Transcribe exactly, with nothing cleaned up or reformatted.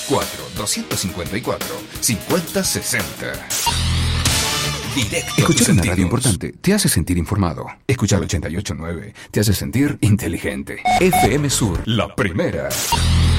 cuatro dos cinco cuatro cinco cero seis cero. Directo a tus Escuchar una radio sentidos. importante te hace sentir informado. Escuchar ochenta y ocho punto nueve te hace sentir inteligente. F M Sur, la primera.